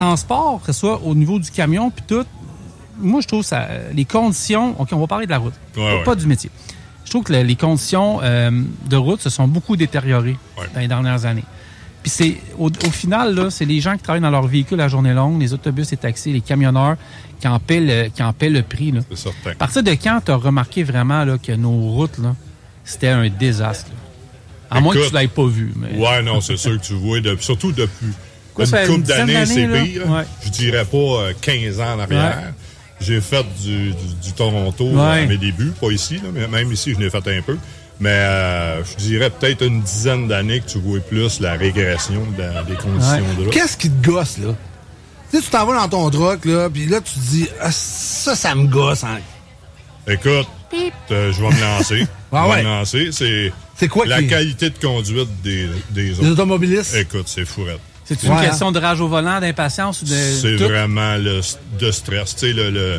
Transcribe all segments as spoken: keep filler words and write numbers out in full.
transport, que ce soit au niveau du camion, puis tout, moi, je trouve ça, les conditions... OK, on va parler de la route, ouais, pas ouais. du métier. Je trouve que les conditions euh, de route se sont beaucoup détériorées ouais. dans les dernières années. Puis c'est au, au final, là, c'est les gens qui travaillent dans leur véhicule à journée longue, les autobus, les taxis, les camionneurs, qui en paient le, qui en paient le prix. Là. C'est certain. À partir de quand tu as remarqué vraiment là, que nos routes, là, c'était un désastre? Là? À Écoute, moins que tu l'aies pas vu. Mais... Ouais, non, c'est sûr que tu vois, de, surtout depuis Quoi, une couple une d'années, c'est là? pire. Ouais. Je dirais pas euh, quinze ans en arrière. Ouais. J'ai fait du, du, du Toronto ouais. à mes débuts, pas ici, là, mais même ici, je l'ai fait un peu. Mais euh, je dirais peut-être une dizaine d'années que tu vois plus la régression de, des conditions ouais. de route. Qu'est-ce qui te gosse, là? Tu sais, tu t'en vas dans ton truck, là, puis là, tu te dis, ah, ça, ça me gosse. Hein? Écoute, euh, je vais me lancer. ah je vais ouais. me lancer. C'est, c'est quoi la qui... qualité de conduite des, des autres. Les automobilistes? Écoute, c'est fourette. C'est une ouais, question hein? de rage au volant, d'impatience ou de. C'est tout? vraiment le, de stress. Tu sais, le, le,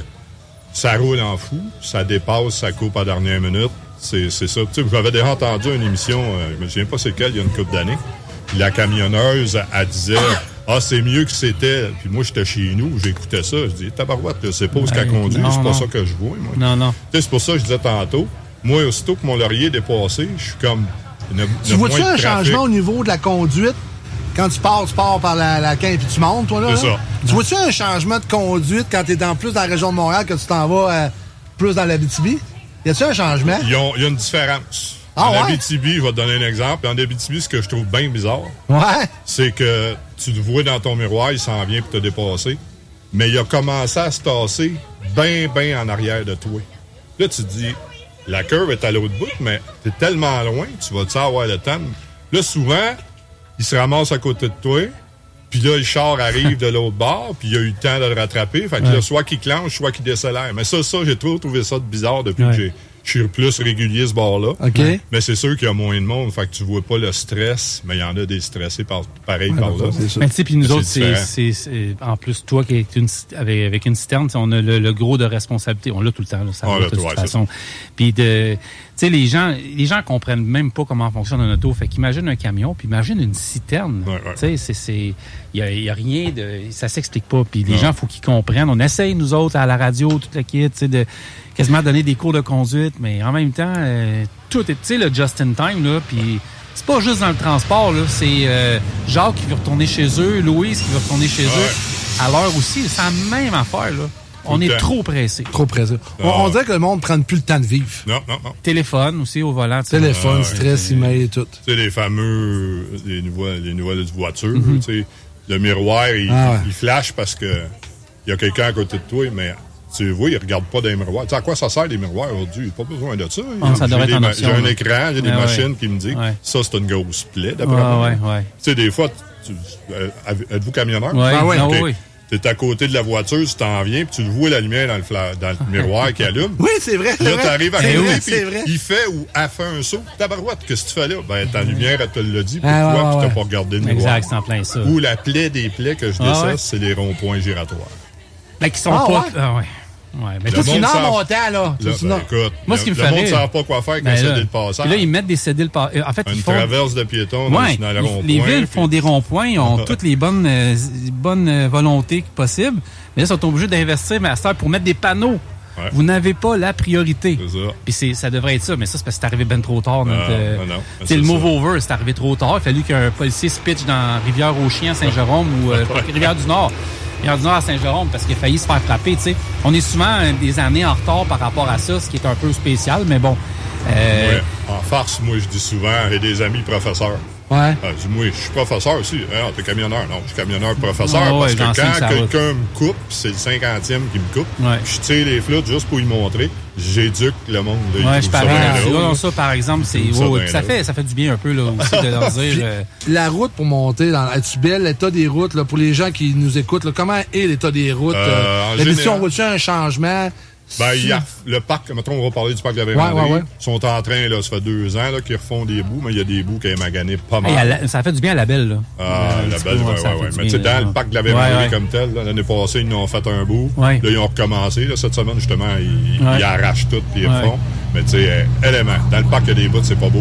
ça roule en fou, ça dépasse, ça coupe à la dernière minute. C'est, c'est ça. Tu sais, j'avais déjà entendu une émission, euh, je me souviens pas c'est quelle, il y a une couple d'années. La camionneuse, elle, elle disait ah, c'est mieux que c'était. Puis moi, j'étais chez nous, j'écoutais ça. Je dis tabarouette, c'est pas où qu'elle conduit, c'est pas non. ça que je vois. Moi. Non, non. Tu sais, c'est pour ça que je disais tantôt. Moi, aussitôt que mon laurier est dépassé, je suis comme. Ne, tu vois-tu un changement au niveau de la conduite? Quand tu pars, tu pars par la, la quinte puis tu montes, toi, là? C'est là? ça. Tu vois-tu un changement de conduite quand t'es dans, plus dans la région de Montréal que tu t'en vas euh, plus dans l'Abitibi? Y a-tu un changement? Il y a une différence. Ah, en ouais? Abitibi, je vais te donner un exemple. En Abitibi, ce que je trouve bien bizarre, ouais. c'est que tu te vois dans ton miroir, il s'en vient pour te dépasser, mais il a commencé à se tasser bien, bien en arrière de toi. Là, tu te dis, la curve est à l'autre bout, mais t'es tellement loin, tu vas-tu avoir le temps? Là, souvent, il se ramasse à côté de toi, puis là, le char arrive de l'autre bord, puis il a eu le temps de le rattraper. Fait que ouais. là, soit qu'il clenche, soit qu'il décélère. Mais ça, ça, j'ai toujours trouvé ça de bizarre depuis ouais. que j'ai... Je suis plus régulier ce bord-là. Okay. Mais c'est sûr qu'il y a moins de monde. Fait que tu vois pas le stress, mais il y en a des stressés par, pareil ouais, par là. Mais tu sais, puis nous autres, c'est, c'est, c'est, en plus, toi qui es une, avec, avec une citerne, on a le, le gros de responsabilité. On l'a tout le temps, là, ça ah, va, là, de toute ouais, façon. Puis de... Tu sais, les gens, les gens comprennent même pas comment fonctionne un auto. Fait qu'imagine un camion, puis imagine une citerne. Ouais, ouais. Tu sais, c'est, c'est, il y a, y a rien de, ça s'explique pas. Puis les non. gens, faut qu'ils comprennent. On essaye, nous autres, à la radio, toute la kit, tu sais, de quasiment donner des cours de conduite, mais en même temps, euh, tout est, tu sais, le just in time, là, puis c'est pas juste dans le transport, là, c'est euh, Jacques qui veut retourner chez eux, Louise qui veut retourner chez ouais. eux, à l'heure aussi, c'est la même affaire, là. On est trop pressé. Trop pressé. On, on dirait que le monde ne prend plus le temps de vivre. Non, non, non. Téléphone aussi au volant. Téléphone, ah, stress, ouais, email et tout. Tu sais, les fameux, les nouvelles, les nouvelles voitures, mm-hmm. tu sais, le miroir, il, ah, ouais. il flash parce que il y a quelqu'un à côté de toi, mais tu vois, il ne regarde pas dans les miroirs. Tu sais, à quoi ça sert les miroirs aujourd'hui? Il n'y a pas besoin de ça. Ah, ça devrait être en option, j'ai un là. écran, j'ai des ah, machines ouais. qui me disent ouais. ça, c'est une grosse plaie, d'après ah, moi. Ouais, ouais. Tu sais, des fois, tu, euh, êtes-vous camionneur? Ouais, ah, ouais. Okay. Ah, oui. Tu es à côté de la voiture, tu t'en viens, puis tu vois la lumière dans le, fla- dans le miroir qui allume. Oui, c'est vrai. Là, tu arrives à côté, puis vrai. il fait ou a fait un saut. Tabarouette, qu'est-ce que tu fais là? Ben, ta lumière, elle te l'a dit. Pourquoi? Ah, ouais, ouais, puis ouais. t'as pas regardé le miroir. Exact, c'est en plein ça. Ou la plaie des plaies que je décède, ah, ouais. c'est les ronds-points giratoires. Ben, qui sont ah, pas. Ouais. Ah, ouais. Ouais, mais tout ce qui est en montant, là. là ben, écoute, moi, ce qui me fait le monde ne rire, savent pas quoi faire avec ben, un cédé de passage. Là, ils mettent des cédés de passage. En fait, Une ils font... traverse de piétons ouais, dans le rond-point. Les villes puis... font des ronds-points, ils ont toutes les bonnes, euh, bonnes euh, volontés possibles, mais là, ils sont obligés d'investir master pour mettre des panneaux. Ouais. Vous n'avez pas la priorité. C'est ça. Puis c'est, ça devrait être ça, mais ça, c'est parce que c'est arrivé bien trop tard. Notre, non, euh, non, non. C'est le move over, c'est arrivé trop tard. Il a fallu qu'un policier se pitche dans Rivière-aux-Chiens, Saint-Jérôme ou euh, Rivière-du-Nord. Rivière-du-Nord à Saint-Jérôme parce qu'il a failli se faire frapper, tu sais. On est souvent des années en retard par rapport à ça, ce qui est un peu spécial, mais bon. Euh... Ouais. En farce, moi, je dis souvent, j'ai des amis professeurs. Ouais. Ah, je dis, moi, je suis professeur aussi. Hein, t'es camionneur. Non, je suis camionneur professeur oh, parce ouais, que quand que quelqu'un me coupe, c'est le cinquantième qui me coupe, ouais. je tire les flûtes juste pour lui montrer. J'éduque le monde. Là, ouais, je parle là. Ça, par exemple, c'est ça, ouais, ça, fait, ça fait du bien un peu là, aussi de leur dire. Euh... La route pour monter, dans, es-tu belle, l'état des routes, là, pour les gens qui nous écoutent, là, comment est l'état des routes? Euh, euh, L'émission, voit-tu un changement? Ben, il y a le parc, mettons, on va parler du parc de la Vérandrie. Ouais, ouais, ouais. Ils sont en train, là, ça fait deux ans, là, qu'ils refont des bouts, mais il y a des bouts qui ont magané pas mal. Hey, la, ça fait du bien à la belle, là. Ah, euh, la belle, peu, ouais, ouais, ouais. Mais tu sais, dans le parc de la Vérandrie ouais, ouais. comme tel, là, l'année passée, ils ont fait un bout. Ouais. Là, ils ont recommencé, là, cette semaine, justement, ils, ouais. ils arrachent tout, puis ils ouais. refont. Mais tu sais, élément. Dans le parc, il y a des bouts, c'est pas beau.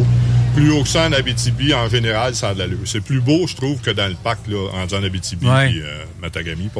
plus haut que ça en Abitibi, en général, ça a de l'allure. C'est plus beau, je trouve, que dans le parc, là, en Abitibi ouais. et euh, Matagami.